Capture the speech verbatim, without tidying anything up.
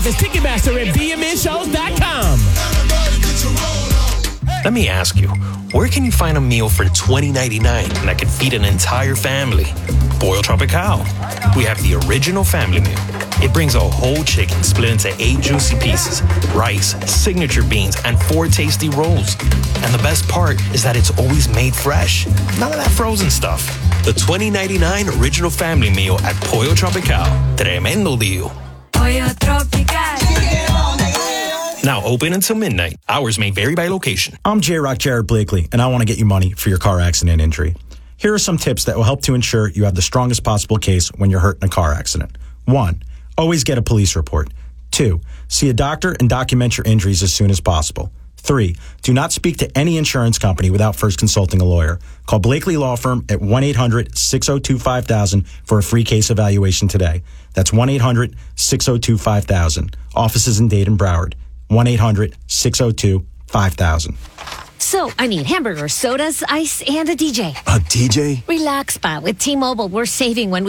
office, Ticketmaster, and V M N shows dot com. Let me ask you, where can you find a meal for twenty ninety-nine that could feed an entire family? Pollo Tropical. We have the original family meal. It brings a whole chicken split into eight juicy pieces, rice, signature beans, and four tasty rolls. And the best part is that it's always made fresh. None of that frozen stuff. The twenty ninety-nine original family meal at Pollo Tropical. Tremendo deal. Pollo Tropical. Now open until midnight. Hours may vary by location. I'm J-Rock Jared Blakely, and I want to get you money for your car accident injury. Here are some tips that will help to ensure you have the strongest possible case when you're hurt in a car accident. One, always get a police report. Two, see a doctor and document your injuries as soon as possible. Three, do not speak to any insurance company without first consulting a lawyer. Call Blakely Law Firm at one eight hundred six oh two five thousand for a free case evaluation today. That's one eight hundred six oh two five thousand. Offices in Dade and Broward. one eight hundred six oh two five thousand. So, I need hamburgers, sodas, ice, and a D J. A D J? Relax, Pa. With T-Mobile, we're saving when we